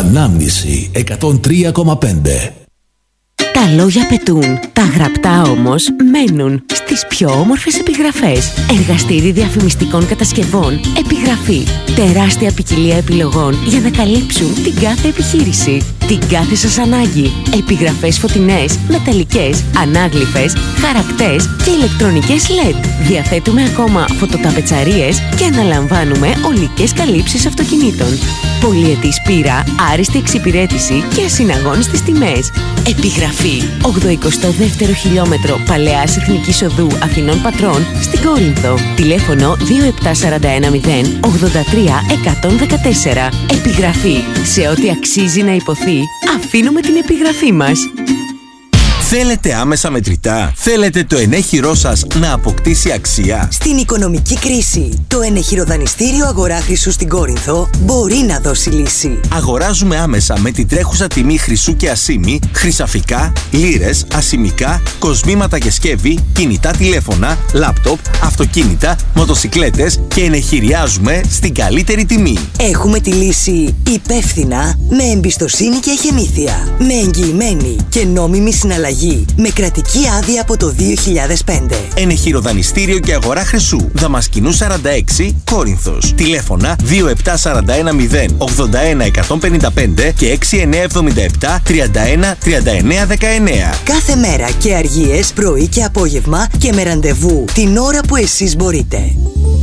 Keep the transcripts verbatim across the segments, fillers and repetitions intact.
Ανάμνηση εκατόν τρία κόμμα πέντε. Τα λόγια πετούν, τα γραπτά όμως μένουν στις πιο όμορφες επιγραφές. Εργαστήρι διαφημιστικών κατασκευών Επιγραφή. Τεράστια ποικιλία επιλογών για να καλύψουν την κάθε επιχείρηση, την κάθε σας ανάγκη. Επιγραφές φωτεινές, μεταλλικές, ανάγλυφες, χαρακτές και ηλεκτρονικές ελ ι ντι. Διαθέτουμε ακόμα φωτοταπετσαρίες και αναλαμβάνουμε ολικές καλύψεις αυτοκινήτων. Πολυετής πείρα, άριστη εξυπηρέτηση και ασυναγώνιστες τιμές. Επιγραφή. ογδοηκοστό δεύτερο χιλιόμετρο Παλαιάς Εθνικής Οδού Αθηνών Πατρών στην Κόρινθο. Τηλέφωνο δύο επτά τέσσερα ένα μηδέν ογδόντα τρία εκατόν δεκατέσσερα. Επιγραφή. Σε ό,τι αξίζει να υποθεί, αφήνουμε την επιγραφή μας. Θέλετε άμεσα μετρητά? Θέλετε το ενέχειρό σας να αποκτήσει αξία? Στην οικονομική κρίση, το ενεχειροδανιστήριο Αγορά Χρυσού στην Κόρινθο μπορεί να δώσει λύση. Αγοράζουμε άμεσα με την τρέχουσα τιμή χρυσού και ασήμι, χρυσαφικά, λίρες, ασημικά, κοσμήματα και σκεύη, κινητά τηλέφωνα, λάπτοπ, αυτοκίνητα, μοτοσικλέτες και ενεχειριάζουμε στην καλύτερη τιμή. Έχουμε τη λύση υπεύθυνα, με εμπιστοσύνη και εχεμήθεια, με εγγυημένη και νόμιμη συναλλαγή, με κρατική άδεια από το δύο χιλιάδες πέντε. Ενεχειροδανιστήριο και Αγορά Χρυσού. Δαμασκηνού σαράντα έξι, Κόρινθος. Τηλέφωνα δύο επτά τέσσερα ένα μηδέν ογδόντα ένα εκατόν πενήντα πέντε και έξι εννιά εβδομήντα επτά τριάντα ένα τριάντα εννιά δεκαεννιά. Κάθε μέρα και αργίες, πρωί και απόγευμα και με ραντεβού την ώρα που εσείς μπορείτε.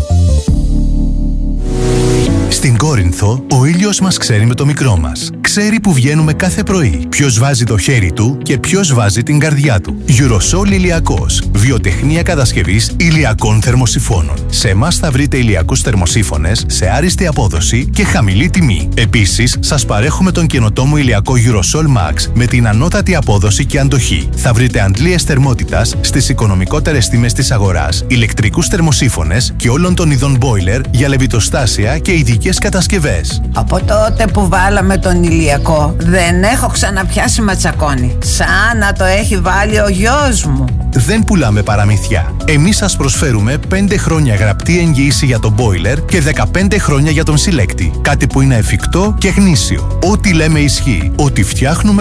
Στην Κόρινθο, ο ήλιος μας ξέρει με το μικρό μας. Ξέρει που βγαίνουμε κάθε πρωί, ποιος βάζει το χέρι του και ποιος βάζει την καρδιά του. Eurosol Ηλιακός. Βιοτεχνία κατασκευής ηλιακών θερμοσυφώνων. Σε εμάς θα βρείτε ηλιακούς θερμοσύφωνες σε άριστη απόδοση και χαμηλή τιμή. Επίσης, σας παρέχουμε τον καινοτόμο ηλιακό Eurosol Max με την ανώτατη απόδοση και αντοχή. Θα βρείτε αντλίες θερμότητας στις οικονομικότερες τιμές της αγοράς, ηλεκτρικούς θερμοσύφωνες και όλων των ειδών boiler για λεβιτοστάσια και ειδικές κατασκευές. Από τότε που βάλαμε τον ηλιακό δεν έχω ξαναπιάσει ματσακόνι. Σαν να το έχει βάλει ο γιος μου. Δεν πουλάμε παραμυθιά. Εμείς σας προσφέρουμε πέντε χρόνια γραπτή εγγύηση για τον boiler και δεκαπέντε χρόνια για τον συλλέκτη. Κάτι που είναι εφικτό και γνήσιο. Ό,τι λέμε ισχύει. Ό,τι φτιάχνουμε